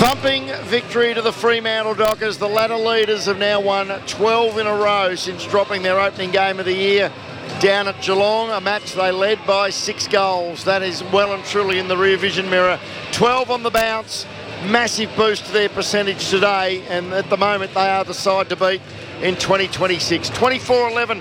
Thumping victory to the Fremantle Dockers. The ladder leaders have now won 12 in a row since dropping their opening game of the year down at Geelong, a match they led by 6 goals. That is well and truly in the rear vision mirror. 12 on the bounce, massive boost to their percentage today, and at the moment they are the side to beat in 2026. 24-11,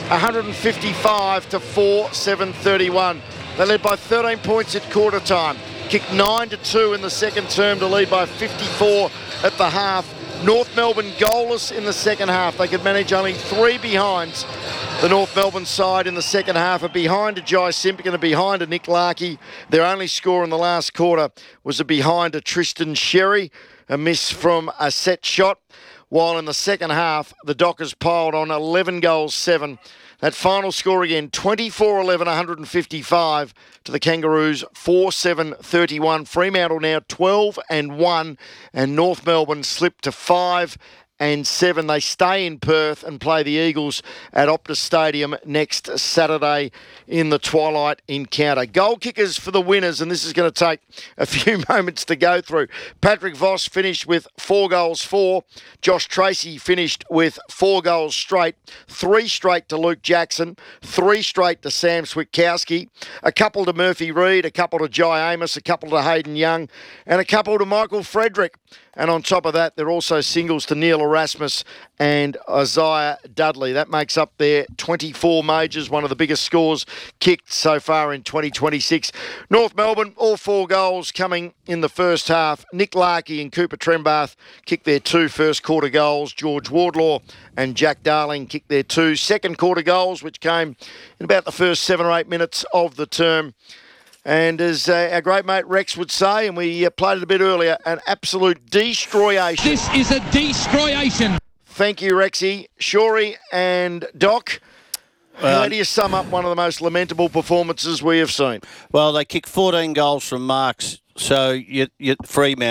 155 to 4-7-31. They led by 13 points at quarter time. Kicked 9-2 in the second term to lead by 54 at the half. North Melbourne goalless in the second half. They could manage only 3 behinds. The North Melbourne side in the second half are behind a Jai Simpkin and behind a Nick Larkey. Their only score in the last quarter was a behind a Tristan Sherry, a miss from a set shot. While in the second half, the Dockers piled on 11 goals, 7. That final score again, 24-11, 155 to the Kangaroos, 4-7-31. Fremantle now 12-1, and North Melbourne slipped to 5-7. They stay in Perth and play the Eagles at Optus Stadium next Saturday in the twilight encounter. Goal kickers for the winners, and this is going to take a few moments to go through. Patrick Voss finished with 4 goals, 4. Josh Tracy finished with 4 goals straight, 3 straight to Luke Jackson, 3 straight to Sam Switkowski, a couple to Murphy Reid, a couple to Jai Amos, a couple to Hayden Young, and a couple to Michael Frederick. And on top of that, there are also singles to Neil Erasmus and Isaiah Dudley. That makes up their 24 majors, one of the biggest scores kicked so far in 2026. North Melbourne, all 4 goals coming in the first half. Nick Larkey and Cooper Trembath kicked their 2 first quarter goals. George Wardlaw and Jack Darling kicked their 2 second quarter goals, which came in about the first 7 or 8 minutes of the term. And as our great mate Rex would say, and we played it a bit earlier, an absolute destroyation. This is a destroyation. Thank you, Rexy. Shorey and Doc, how do you sum up one of the most lamentable performances we have seen? Well, they kicked 14 goals from marks, so Fremantle